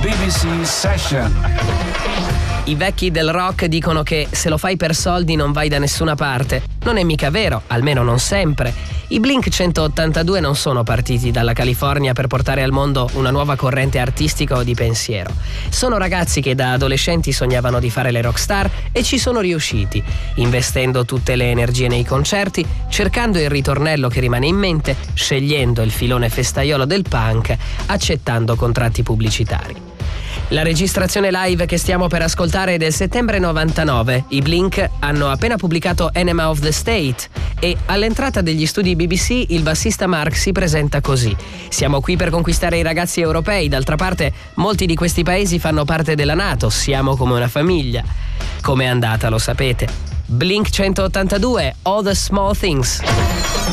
BBC Session. I vecchi del rock dicono che se lo fai per soldi non vai da nessuna parte. Non è mica vero, almeno non sempre. I Blink 182 non sono partiti dalla California per portare al mondo una nuova corrente artistica o di pensiero. Sono ragazzi che da adolescenti sognavano di fare le rockstar e ci sono riusciti, investendo tutte le energie nei concerti, cercando il ritornello che rimane in mente, scegliendo il filone festaiolo del punk, accettando contratti pubblicitari. La registrazione live che stiamo per ascoltare è del settembre 99. I Blink hanno appena pubblicato Enema of the State e all'entrata degli studi BBC il bassista Mark si presenta così: siamo qui per conquistare i ragazzi europei, d'altra parte molti di questi paesi fanno parte della NATO, siamo come una famiglia. Com'è andata lo sapete. Blink 182, All the Small Things.